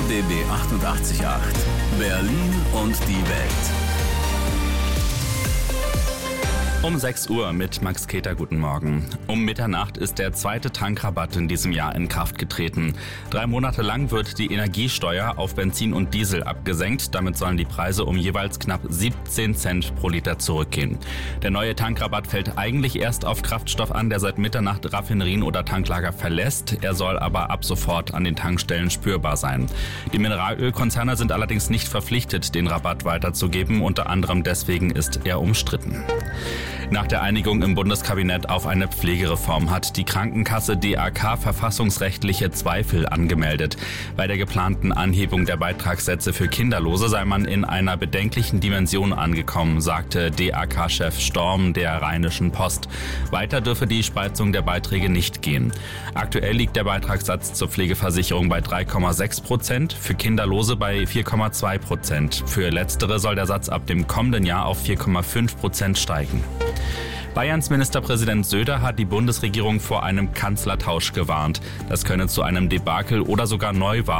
RBB 88.8 Berlin und die Welt. Um 6 Uhr mit Max Keter, guten Morgen. Um Mitternacht ist der zweite Tankrabatt in diesem Jahr in Kraft getreten. 3 Monate lang wird die Energiesteuer auf Benzin und Diesel abgesenkt. Damit sollen die Preise um jeweils knapp 17 Cent pro Liter zurückgehen. Der neue Tankrabatt fällt eigentlich erst auf Kraftstoff an, der seit Mitternacht Raffinerien oder Tanklager verlässt. Er soll aber ab sofort an den Tankstellen spürbar sein. Die Mineralölkonzerne sind allerdings nicht verpflichtet, den Rabatt weiterzugeben. Unter anderem deswegen ist er umstritten. Nach der Einigung im Bundeskabinett auf eine Pflegereform hat die Krankenkasse DAK verfassungsrechtliche Zweifel angemeldet. Bei der geplanten Anhebung der Beitragssätze für Kinderlose sei man in einer bedenklichen Dimension angekommen, sagte DAK-Chef Storm der Rheinischen Post. Weiter dürfe die Spreizung der Beiträge nicht gehen. Aktuell liegt der Beitragssatz zur Pflegeversicherung bei 3,6%, für Kinderlose bei 4,2%. Für Letztere soll der Satz ab dem kommenden Jahr auf 4,5% steigen. Bayerns Ministerpräsident Söder hat die Bundesregierung vor einem Kanzlertausch gewarnt. Das könne zu einem Debakel oder sogar Neuwahlen